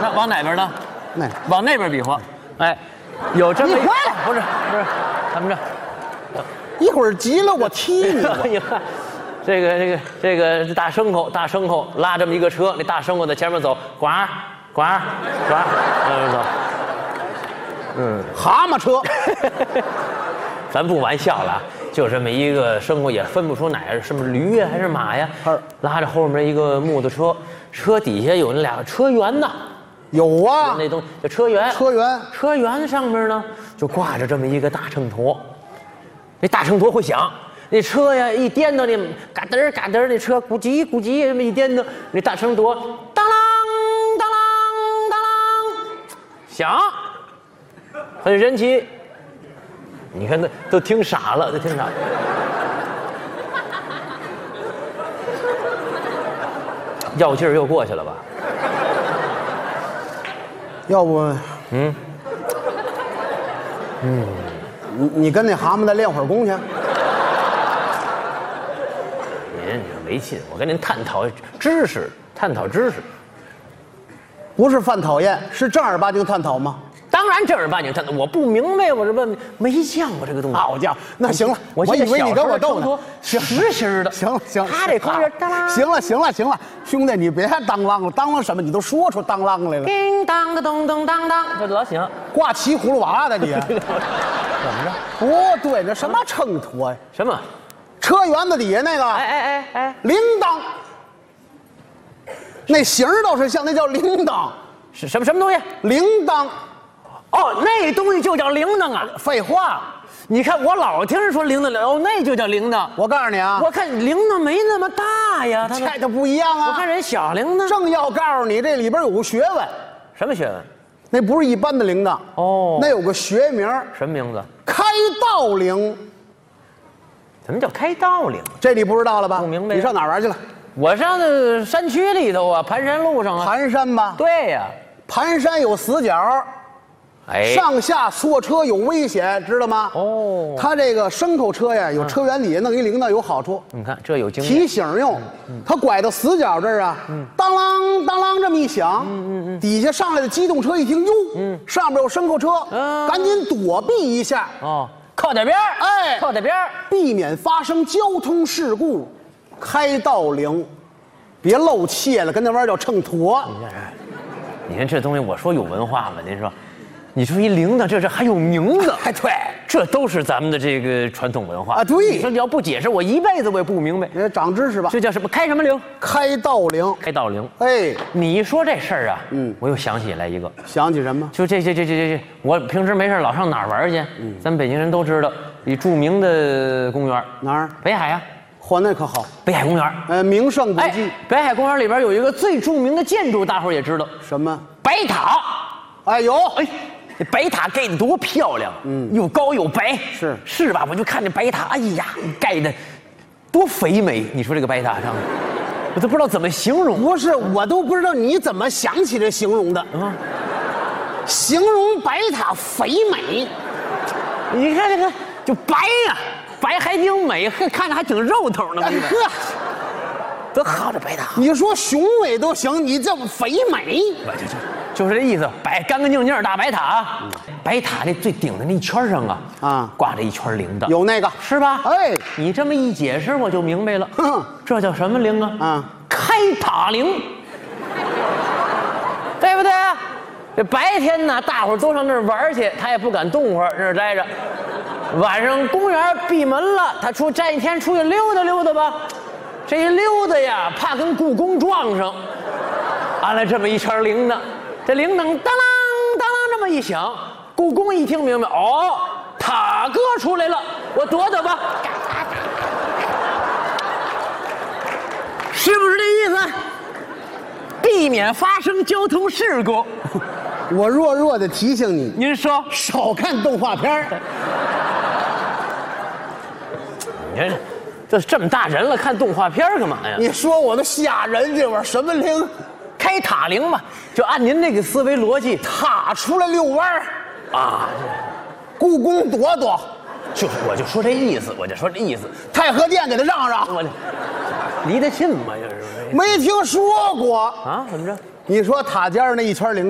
那往哪边呢？ 那往那边比划。哎，有这么你回来不是，怎么着？ 一会儿急了我踢你！ 你看，这个大牲口拉这么一个车，那大牲口在前面走，呱，走。 蛤蟆车， 咱不玩笑了，就这么一个牲口也分不出哪是不是驴呀还是马呀，拉着后面一个木头车，车底下有那俩车辕呢。 有啊， 那东西叫车辕，车辕上面呢就挂着这么一个大秤砣，那大秤砣会响，那车呀一颠倒，那嘎噔嘎噔，那车咕叽咕叽这么一颠倒，那大秤砣当啷当啷当啷响，很神奇。你看都听傻了，药劲儿又过去了吧？ 要不，你跟那蛤蟆再练会儿功去。 您没劲，我跟您探讨知识。 不是犯讨厌，是正儿八经探讨吗？ 当然正儿八经探讨，我不明白，我这问没见过这个东西。 好家伙，那行了， 我以为你跟我斗呢。 实心的。 行了， 他这空人当啷。 行了，兄弟，你别当啷了，当啷什么？你都说出当啷来了。 叮当的咚咚当当，这老行。 挂骑葫芦娃的你？ 怎么着？ 不对，这什么秤砣呀？ 什么？ 车辕子底下那个？ 哎， 铃铛。那形倒是像，那叫铃铛。 是什么东西？ 铃铛。 哦，那东西就叫铃铛啊！ 废话， 你看我老听人说铃铛，哦，那就叫铃铛。 我告诉你啊， 我看铃铛没那么大呀， 这就不一样啊。 我看人小铃铛， 正要告诉你，这里边有个学问。 什么学问？ 那不是一般的铃铛哦， 那有个学名。 什么名字？ 开道铃。 什么叫开道铃？ 这你不知道了吧？ 不明白。 你上哪儿玩去了？ 我上那山区里头啊，盘山路上啊。 盘山吧？ 对呀， 盘山有死角。上下错车有危险，知道吗？哦，他这个牲口车呀，有车辕底下弄一铃铛有好处。 你看这有经验， 提醒用。他拐到死角这儿啊，当啷当啷这么一响，底下上来的机动车一听，哟，上边有牲口车，赶紧躲避一下。 哦，靠点边靠点边， 避免发生交通事故。开道铃，别露怯了，跟那玩意儿叫秤砣。 你看这东西，我说有文化吗？您说。你说一铃铛，这还有名字？ 哎，对， 这都是咱们的这个传统文化啊。对， 你说你要不解释，我一辈子我也不明白。 长知识吧？ 这叫什么？开什么铃？ 开道铃。 开道铃。 哎， 你一说这事儿啊，我又想起来一个。 想起什么？ 就这，我平时没事老上哪儿玩去？咱们北京人都知道，一著名的公园哪儿？ 北海啊。 嚯，那可好， 北海公园。 名胜古迹。 北海公园里边有一个最著名的建筑，大伙儿也知道。 什么？ 白塔。 哎有。 哎。这白塔盖得多漂亮，又高又白，是吧？我就看这白塔，哎呀，盖的多肥美！你说这个白塔上，我都不知道怎么形容。 不是，我都不知道你怎么想起这形容的。形容白塔肥美， 你看这个就白呀，白还挺美，看着还挺肉头呢。多好这白塔！ 你说雄伟都行，你这肥美， 就是这意思。干干净净大白塔，白塔那最顶的那圈上啊，挂着一圈铃铛， 有那个是吧？ 哎， 你这么一解释，我就明白了。这叫什么铃啊？开塔铃，对不对？这白天呢，大伙儿都上那儿玩去，他也不敢动会儿，那儿待着。晚上公园闭门了，他站一天出去溜达溜达吧。这一溜达呀，怕跟故宫撞上，安了这么一圈铃铛，这铃铛当啷当啷这么一响，故宫一听明白，哦，塔哥出来了，我躲躲吧，是不是这意思？避免发生交通事故。 我弱弱的提醒你， 您说少看动画片。 你看。这么大人了，看动画片干嘛呀？ 你说我都吓人，这玩意儿什么铃？ 开塔铃嘛，就按您那个思维逻辑， 塔出来遛弯儿啊， 故宫躲躲， 我就说这意思， 太和殿给他让让， 我离得近吗？这是没听说过啊？怎么着？ 你说塔尖那一圈铃。